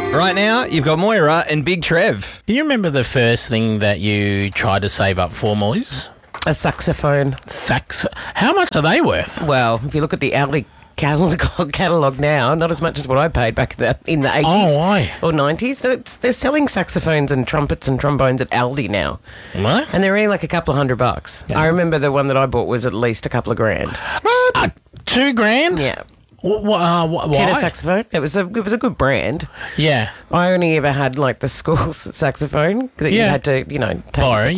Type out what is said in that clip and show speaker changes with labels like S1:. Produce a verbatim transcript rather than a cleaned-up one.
S1: Right now, you've got Moira and Big Trev.
S2: Do you remember the first thing that you tried to save up for, Moise?
S3: A saxophone.
S2: Sax. How much are they worth?
S3: Well, if you look at the Aldi catalogue, catalogue now, not as much as what I paid back in the, in the eighties
S2: Oh, why?
S3: or nineties. They're, they're selling saxophones and trumpets and trombones at Aldi now.
S2: What?
S3: And they're only like a couple of hundred bucks. I remember the one that I bought was at least a couple of grand.
S2: Uh, two grand?
S3: Yeah.
S2: Wh- wh- uh, wh-
S3: Tenor
S2: why?
S3: saxophone. It was a it was a good brand.
S2: Yeah.
S3: I only ever had like the school saxophone that you
S2: Yeah.
S3: had to, you know, take
S2: Borrow,